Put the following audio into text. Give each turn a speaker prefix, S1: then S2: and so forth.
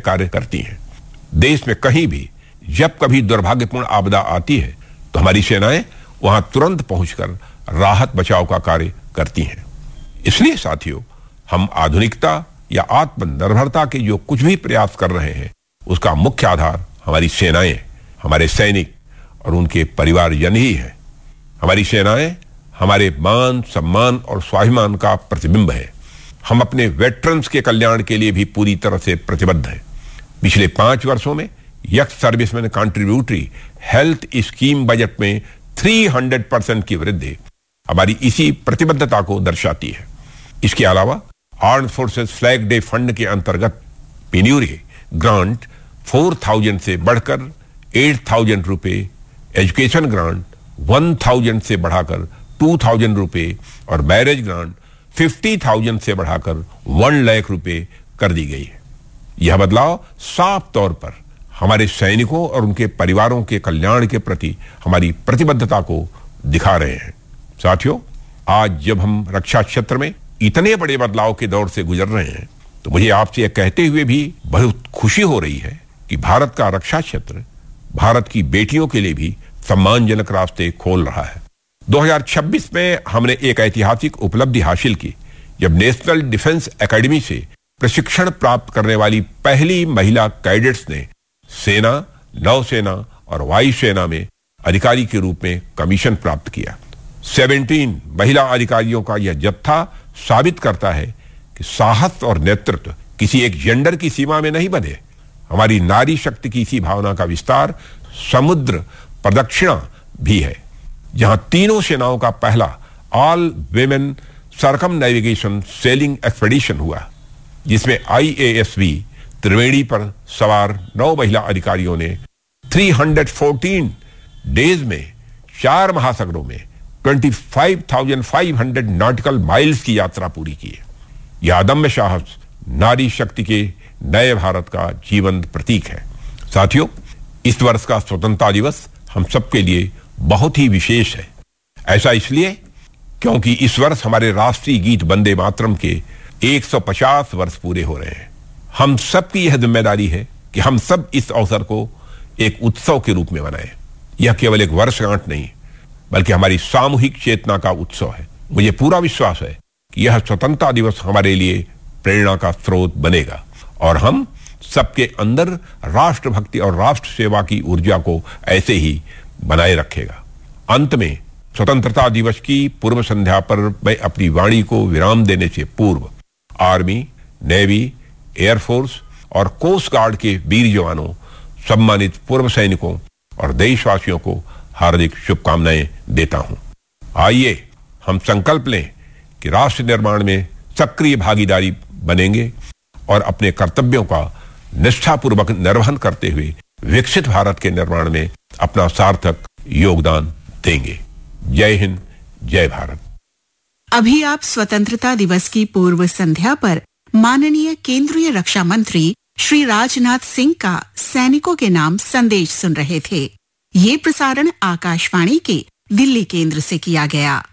S1: कार्य करती हैं। देश में कहीं भी जब कभी दुर्भाग्यपूर्ण आपदा आती है तो हमारी सेनाएं वहां तुरंत पहुंचकर राहत बचाव का कार्य करती हैं। इसलिए साथियों, हम आधुनिकता या आत्मनिर्भरता के जो कुछ भी प्रयास कर रहे हैं उसका मुख्य आधार हमारी सेनाएं, हमारे सैनिक और उनके परिवारजन ही हैं। हमारी सेनाएं हमारे मान, सम्मान और स्वाभिमान का प्रतिबिंब है। हम अपने वेटरन्स के कल्याण के लिए भी पूरी तरह से प्रतिबद्ध हैं। पिछले 5 वर्षों में x serviceman contributory health scheme budget में 300% की वृद्धि हमारी इसी प्रतिबद्धता को दर्शाती है। इसके अलावा armed forces flag day fund के अंतर्गत पेन्यूरी ग्रांट 4,000 से बढ़कर 8,000 रुपए, एजुकेशन ग्रांट 1,000 से बढ़ाकर 2,000 रुपए और मैरिज ग्रांट 50,000 से बढ़ाकर 1 लाख रुपए कर दी गई है। यह बदलाव साफ तौर पर हमारे सैनिकों और उनके परिवारों के कल्याण के प्रति हमारी प्रतिबद्धता को दिखा रहे हैं। साथियों, आज जब हम रक्षा क्षेत्र में इतने बड़े बदलाव के दौर से गुजर रहे हैं तो मुझे आपसे यह कहते हुए भी बहुत खुशी हो रही है कि भारत का रक्षा क्षेत्र भारत की बेटियों के लिए भी सम्मानजनक रास्ते खोल रहा है। 2026 में हमने एक ऐतिहासिक उपलब्धि हासिल की जब नेशनल डिफेंस एकेडमी से प्रशिक्षण प्राप्त करने वाली पहली महिला कैडेट्स ने सेना, नौसेना और वायुसेना में अधिकारी के रूप में कमीशन प्राप्त किया। 17 महिला अधिकारियों का यह जत्था साबित करता है कि साहस और नेतृत्व किसी एक जेंडर की सीमा में नहीं बने। हमारी नारी शक्ति की इसी भावना का विस्तार समुद्र प्रदक्षिणा भी है, जहां तीनों सेनाओं का पहला all women circum navigation selling expedition हुआ, जिसमें IASV त्रिवेणी पर सवार 9 महिला अधिकारियों ने 314 डेज में 4 महासागरों में 25,500 नॉटिकल माइल्स की यात्रा पूरी की है। यह अदम्य साहस नारी शक्ति के नए भारत का जीवंत प्रतीक है। साथियों, इस वर्ष का स्वतंत्रता दिवस हम सबके लिए बहुत ही विशेष है। ऐसा इसलिए क्योंकि इस वर्ष हमारे राष्ट्रीय गीत वंदे मातरम के 150 वर्ष पूरे हो रहे हैं। हम सबकी यह जिम्मेदारी है कि हम सब इस अवसर को एक उत्सव के रूप में मनाएं। यह केवल एक वर्षगांठ नहीं बल्कि हमारी सामूहिक चेतना का उत्सव है। मुझे पूरा विश्वास है कि यह स्वतंत्रता दिवस हमारे लिए प्रेरणा का स्रोत बनेगा और हम सबके अंदर राष्ट्रभक्ति और राष्ट्र सेवा की ऊर्जा को ऐसे ही बनाए रखेगा। अंत में स्वतंत्रता दिवस की पूर्व संध्या पर मैं अपनी वाणी को विराम देने से पूर्व आर्मी, नेवी, एयरफोर्स और कोस्ट गार्ड के वीर जवानों, सम्मानित पूर्व सैनिकों और देशवासियों को हार्दिक शुभकामनाएं देता हूं। आइए हम संकल्प लें कि राष्ट्र निर्माण में सक्रिय भागीदारी बनेंगे और अपने कर्तव्यों का निष्ठापूर्वक निर्वहन करते हुए विकसित भारत के निर्माण में अपना सार्थक योगदान देंगे। जय हिंद, जय भारत।
S2: अभी आप स्वतंत्रता दिवस की पूर्व संध्या पर माननीय केंद्रीय रक्षा मंत्री श्री राजनाथ सिंह का सैनिकों के नाम संदेश सुन रहे थे। ये प्रसारण आकाशवाणी के दिल्ली केंद्र से किया गया।